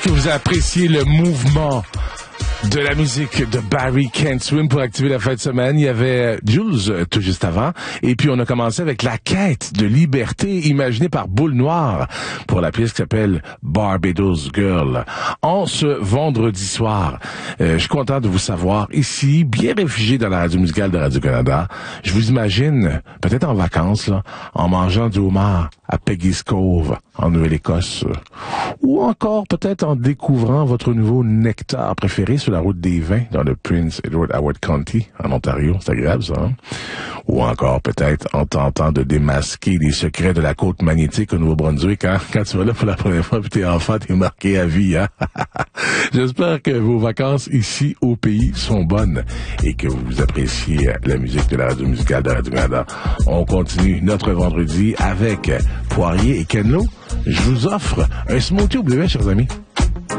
que vous appréciez le mouvement de la musique de Barry Can't Swim pour activer la fin de semaine? Il y avait Jules tout juste avant. Et puis on a commencé avec La quête de liberté imaginée par Boule Noire pour la pièce qui s'appelle Barbados Girl. En ce vendredi soir, je suis content de vous savoir ici, bien réfugié dans la radio musicale de Radio-Canada. Je vous imagine peut-être en vacances, là, en mangeant du homard à Peggy's Cove en Nouvelle-Écosse. Ou encore peut-être en découvrant votre nouveau nectar préféré sur la route des vins dans le Prince Edward Howard County en Ontario. C'est agréable, ça, hein? Ou encore peut-être en tentant de démasquer les secrets de la côte magnétique au Nouveau-Brunswick, hein? Quand tu vas là pour la première fois puis t'es enfant, t'es marqué à vie, hein? J'espère que vos vacances ici au pays sont bonnes et que vous appréciez la musique de la radio musicale de Radio-Canada. On continue notre vendredi avec Poirier et Kenlo. Je vous offre un smoothie au bleuet, chers amis.